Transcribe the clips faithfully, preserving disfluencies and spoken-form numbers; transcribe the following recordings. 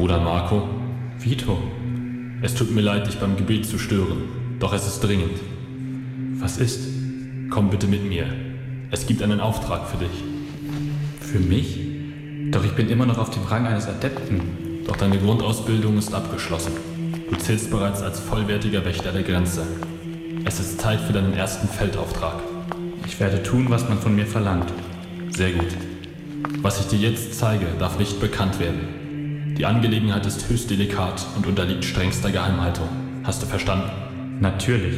Bruder Marco? Vito? Es tut mir leid, dich beim Gebet zu stören, doch es ist dringend. Was ist? Komm bitte mit mir. Es gibt einen Auftrag für dich. Für mich? Doch ich bin immer noch auf dem Rang eines Adepten. Doch deine Grundausbildung ist abgeschlossen. Du zählst bereits als vollwertiger Wächter der Grenze. Es ist Zeit für deinen ersten Feldauftrag. Ich werde tun, was man von mir verlangt. Sehr gut. Was ich dir jetzt zeige, darf nicht bekannt werden. Die Angelegenheit ist höchst delikat und unterliegt strengster Geheimhaltung. Hast du verstanden? Natürlich.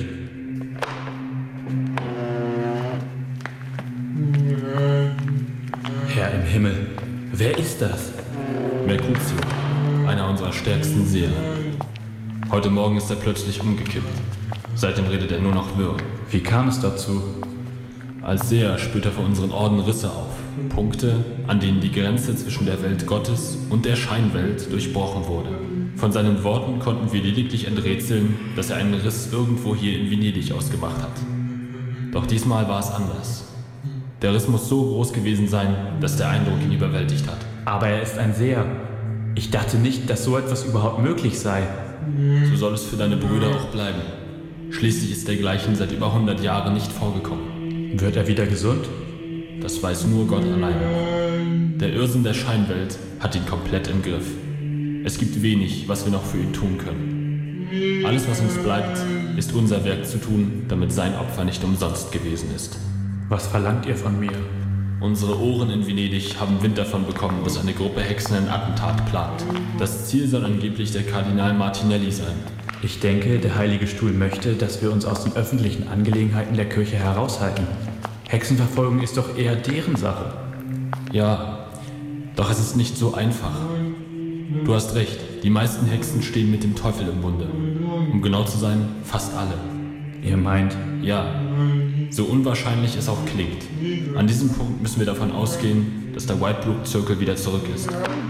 Herr im Himmel, wer ist das? Mercutio, einer unserer stärksten Seher. Heute Morgen ist er plötzlich umgekippt. Seitdem redet er nur noch wirr. Wie kam es dazu? Als Seher spürt er für unseren Orden Risse auf. Punkte, an denen die Grenze zwischen der Welt Gottes und der Scheinwelt durchbrochen wurde. Von seinen Worten konnten wir lediglich enträtseln, dass er einen Riss irgendwo hier in Venedig ausgemacht hat. Doch diesmal war es anders. Der Riss muss so groß gewesen sein, dass der Eindruck ihn überwältigt hat. Aber er ist ein Seher. Ich dachte nicht, dass so etwas überhaupt möglich sei. So soll es für deine Brüder auch bleiben. Schließlich ist dergleichen seit über hundert Jahren nicht vorgekommen. Wird er wieder gesund? Das weiß nur Gott alleine. Der Irrsinn der Scheinwelt hat ihn komplett im Griff. Es gibt wenig, was wir noch für ihn tun können. Alles, was uns bleibt, ist unser Werk zu tun, damit sein Opfer nicht umsonst gewesen ist. Was verlangt ihr von mir? Unsere Ohren in Venedig haben Wind davon bekommen, dass eine Gruppe Hexen ein Attentat plant. Das Ziel soll angeblich der Kardinal Martinelli sein. Ich denke, der Heilige Stuhl möchte, dass wir uns aus den öffentlichen Angelegenheiten der Kirche heraushalten. Hexenverfolgung ist doch eher deren Sache. Ja, doch es ist nicht so einfach. Du hast recht, die meisten Hexen stehen mit dem Teufel im Bunde. Um genau zu sein, fast alle. Ihr meint? Ja, so unwahrscheinlich es auch klingt. An diesem Punkt müssen wir davon ausgehen, dass der Whitebrook-Zirkel wieder zurück ist.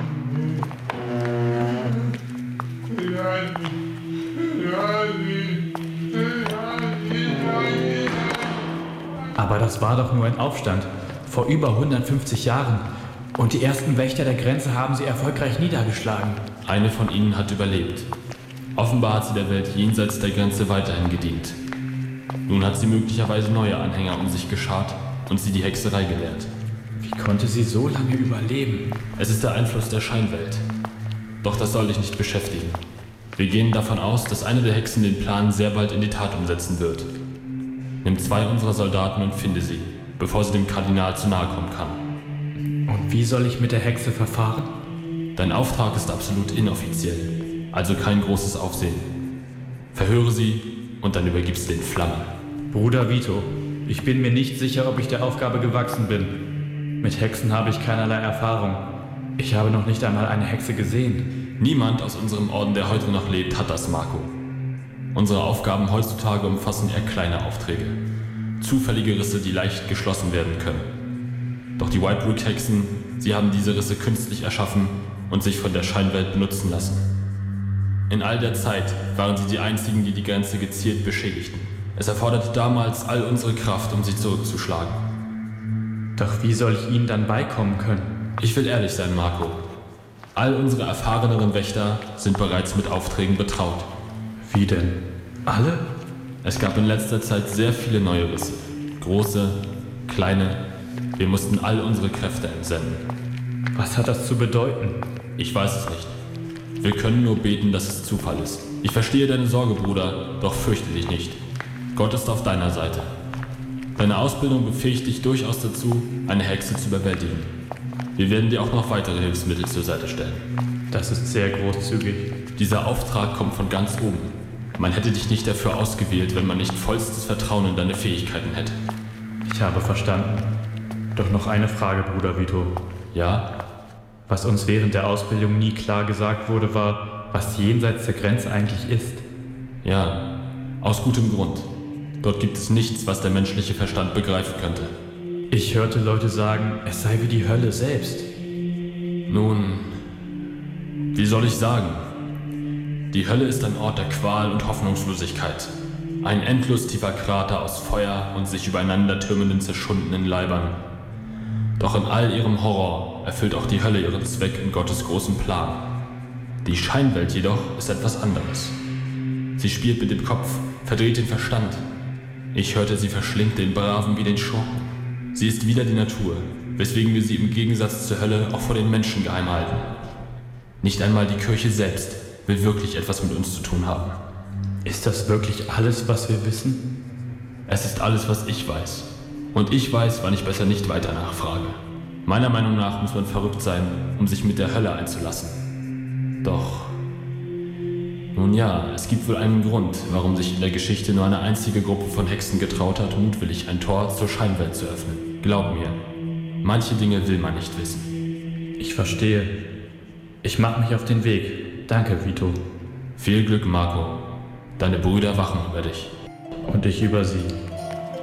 Aber das war doch nur ein Aufstand. Vor über hundertfünfzig Jahren. Und die ersten Wächter der Grenze haben sie erfolgreich niedergeschlagen. Eine von ihnen hat überlebt. Offenbar hat sie der Welt jenseits der Grenze weiterhin gedient. Nun hat sie möglicherweise neue Anhänger um sich geschart und sie die Hexerei gelehrt. Wie konnte sie so lange überleben? Es ist der Einfluss der Scheinwelt. Doch das soll dich nicht beschäftigen. Wir gehen davon aus, dass eine der Hexen den Plan sehr bald in die Tat umsetzen wird. Nimm zwei unserer Soldaten und finde sie, bevor sie dem Kardinal zu nahe kommen kann. Und wie soll ich mit der Hexe verfahren? Dein Auftrag ist absolut inoffiziell, also kein großes Aufsehen. Verhöre sie und dann übergibst du den Flammen. Bruder Vito, ich bin mir nicht sicher, ob ich der Aufgabe gewachsen bin. Mit Hexen habe ich keinerlei Erfahrung. Ich habe noch nicht einmal eine Hexe gesehen. Niemand aus unserem Orden, der heute noch lebt, hat das, Marco. Unsere Aufgaben heutzutage umfassen eher kleine Aufträge. Zufällige Risse, die leicht geschlossen werden können. Doch die Whitebrook-Hexen, sie haben diese Risse künstlich erschaffen und sich von der Scheinwelt benutzen lassen. In all der Zeit waren sie die einzigen, die die Grenze gezielt beschädigten. Es erforderte damals all unsere Kraft, um sie zurückzuschlagen. Doch wie soll ich ihnen dann beikommen können? Ich will ehrlich sein, Marco. All unsere erfahreneren Wächter sind bereits mit Aufträgen betraut. Wie denn? Alle? Es gab in letzter Zeit sehr viele neue Risse. Große, kleine. Wir mussten all unsere Kräfte entsenden. Was hat das zu bedeuten? Ich weiß es nicht. Wir können nur beten, dass es Zufall ist. Ich verstehe deine Sorge, Bruder, doch fürchte dich nicht. Gott ist auf deiner Seite. Deine Ausbildung befähigt dich durchaus dazu, eine Hexe zu überwältigen. Wir werden dir auch noch weitere Hilfsmittel zur Seite stellen. Das ist sehr großzügig. Dieser Auftrag kommt von ganz oben. Man hätte dich nicht dafür ausgewählt, wenn man nicht vollstes Vertrauen in deine Fähigkeiten hätte. Ich habe verstanden. Doch noch eine Frage, Bruder Vito. Ja? Was uns während der Ausbildung nie klar gesagt wurde, war, was jenseits der Grenze eigentlich ist. Ja, aus gutem Grund. Dort gibt es nichts, was der menschliche Verstand begreifen könnte. Ich hörte Leute sagen, es sei wie die Hölle selbst. Nun, wie soll ich sagen? Die Hölle ist ein Ort der Qual und Hoffnungslosigkeit. Ein endlos tiefer Krater aus Feuer und sich übereinander türmenden, zerschundenen Leibern. Doch in all ihrem Horror erfüllt auch die Hölle ihren Zweck in Gottes großem Plan. Die Scheinwelt jedoch ist etwas anderes. Sie spielt mit dem Kopf, verdreht den Verstand. Ich hörte, sie verschlingt den Braven wie den Schurken. Sie ist wieder die Natur, weswegen wir sie im Gegensatz zur Hölle auch vor den Menschen geheim halten. Nicht einmal die Kirche selbst will wirklich etwas mit uns zu tun haben. Ist das wirklich alles, was wir wissen? Es ist alles, was ich weiß. Und ich weiß, wann ich besser nicht weiter nachfrage. Meiner Meinung nach muss man verrückt sein, um sich mit der Hölle einzulassen. Doch, nun ja, es gibt wohl einen Grund, warum sich in der Geschichte nur eine einzige Gruppe von Hexen getraut hat, mutwillig ein Tor zur Scheinwelt zu öffnen. Glaub mir, manche Dinge will man nicht wissen. Ich verstehe. Ich mache mich auf den Weg. Danke, Vito. Viel Glück, Marco. Deine Brüder wachen über dich. Und ich über sie.